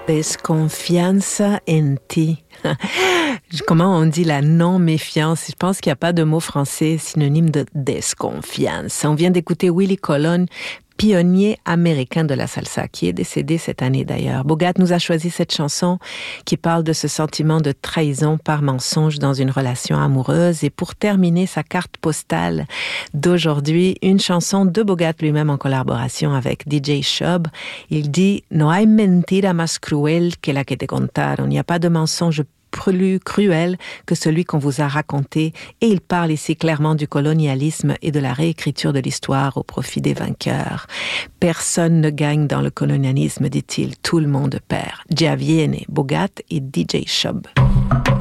Desconfianza en ti. Comment on dit la non-méfiance? Je pense qu'il n'y a pas de mot français synonyme de desconfiance. On vient d'écouter Willie Colon, pionnier américain de la salsa, qui est décédé cette année d'ailleurs. Bogart nous a choisi cette chanson qui parle de ce sentiment de trahison par mensonge dans une relation amoureuse. Et pour terminer sa carte postale d'aujourd'hui, une chanson de Bogart lui-même en collaboration avec DJ Shub. Il dit « No hay mentira más cruel que la que te contaron ». Il n'y a pas de mensonge plus cruel que celui qu'on vous a raconté, et il parle ici clairement du colonialisme et de la réécriture de l'histoire au profit des vainqueurs. Personne ne gagne dans le colonialisme, dit-il, tout le monde perd. Già viene, Bogart et DJ Shub.